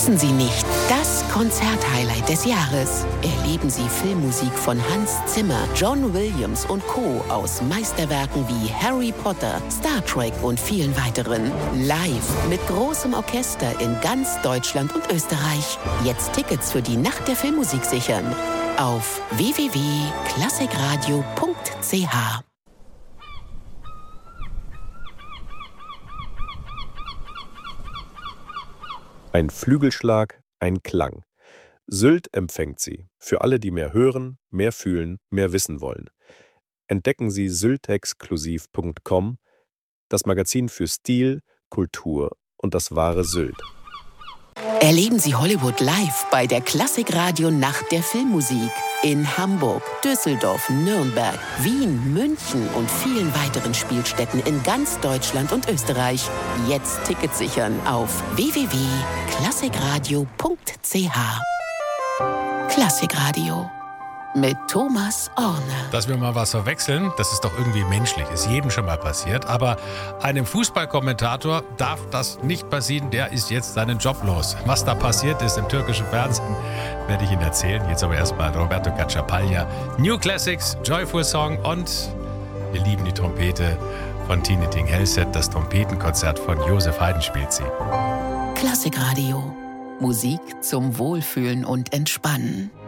Wissen Sie nicht, das Konzerthighlight des Jahres. Erleben Sie Filmmusik von Hans Zimmer, John Williams und Co. aus Meisterwerken wie Harry Potter, Star Trek und vielen weiteren. Live mit großem Orchester in ganz Deutschland und Österreich. Jetzt Tickets für die Nacht der Filmmusik sichern. Auf www.klassikradio.ch. Ein Flügelschlag, ein Klang. Sylt empfängt Sie. Für alle, die mehr hören, mehr fühlen, mehr wissen wollen. Entdecken Sie syltexklusiv.com, das Magazin für Stil, Kultur und das wahre Sylt. Erleben Sie Hollywood live bei der Klassikradio Nacht der Filmmusik. In Hamburg, Düsseldorf, Nürnberg, Wien, München und vielen weiteren Spielstätten in ganz Deutschland und Österreich. Jetzt Tickets sichern auf www.klassikradio.ch. Klassikradio mit Thomas Orne. Dass wir mal was verwechseln, das ist doch irgendwie menschlich, ist jedem schon mal passiert. Aber einem Fußballkommentator darf das nicht passieren, der ist jetzt seinen Job los. Was da passiert ist im türkischen Fernsehen, werde ich Ihnen erzählen. Jetzt aber erstmal Roberto Cacciapaglia, New Classics, Joyful Song und wir lieben die Trompete von Tine Ting Hellset. Das Trompetenkonzert von Josef Haydn spielt sie. Klassikradio. Musik zum Wohlfühlen und Entspannen.